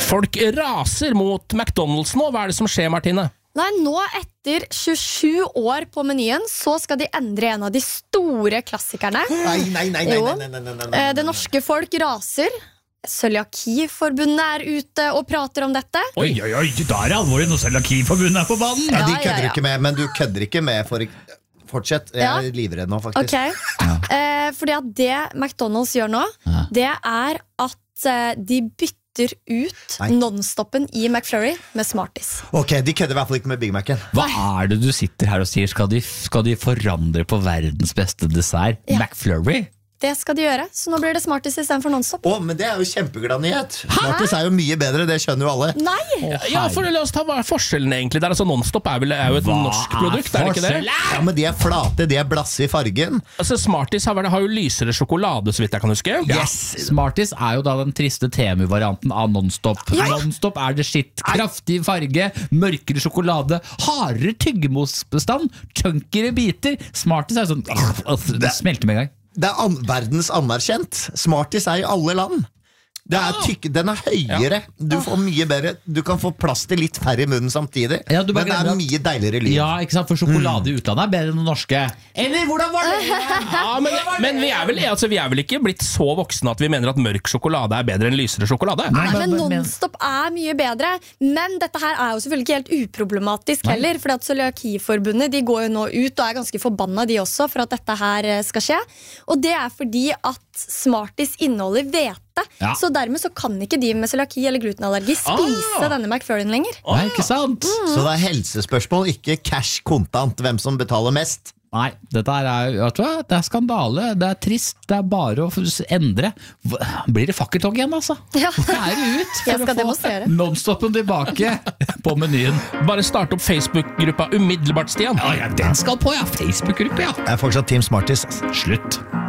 Folk raser mot McDonald's nå. Hva det som skjer, Martine? Nei, nå etter 27 år på menyen så skal de endre en av de store klassikerne. Nei. Det norske folk raser. Cøliakiforbundet ute og prater om dette. Oi, da det alvorlig når Cøliakiforbundet på banen. Ja, de kødder ikke med, men du kødder ikke med for... Fortsett, jeg livredd nå faktisk. Fordi at det McDonald's gjør nå, det at de bytter ut non-stoppen i McFlurry med Smarties. Ok, de kødder i hvert fall ikke med Big Mac'en. Hva det du sitter her og sier? Skal de forandre på verdens beste dessert? McFlurry? Det skal de gjøre, så nå blir det Smarties I stedet for non-stop. Men det jo kjempeglad nyhet. Smarties jo mye bedre, det skjønner jo alle. Nei! Ja, for la oss ta hva forskjellen egentlig der. Altså, non-stop jo et norsk produkt, det ikke det? Ja, men de flate, de blasse I fargen. Altså, Smarties har jo lysere sjokolade, så vidt jeg kan huske. Yes, Smarties jo da den triste Temu-varianten av non-stop. Non-stop det shit, kraftig farge, mørkere sjokolade, hardere tyggemosbestand, chunkere biter. Smarties sånn, det smelter med en gang. Det verdens anerkjent. Smarties I alle land. Den høyere. Du får mye bedre. Du kan få plass til litt færre I munnen samtidig. Men det mye deiligere lyd. Ja, ikke sant? For sjokolade I utlandet bedre enn det norske. Eller hvordan var det? Men vi vel ikke blitt så voksne at vi mener at mørk sjokolade bedre enn lysere sjokolade? Nei, men non-stop mye bedre. Men dette her jo selvfølgelig ikke helt uproblematisk heller, fordi at Cøliakiforbundet de går jo nå ut og ganske forbanna de også for at dette her skal skje. Og det fordi at Smarties inneholder hvete. Så dermed så kan ikke de med cøliaki eller glutenallergi spise denne McFlurryen lenger. Nei, ikke sant? Så det helsespørsmål, ikke cash kontant hvem som betaler mest. Nei, dette vet du hva? Det skandale, det trist, det bare å endre. Blir det fakkeltog igjen, altså? Ja. Ut for Jeg skal demonstrere. Non-stoppen tilbake på menyen. Bare start opp Facebook-gruppa umiddelbart, Stian. Ja, den skal på, Facebook-gruppa, Jeg fortsatt Team Smarties. Slutt.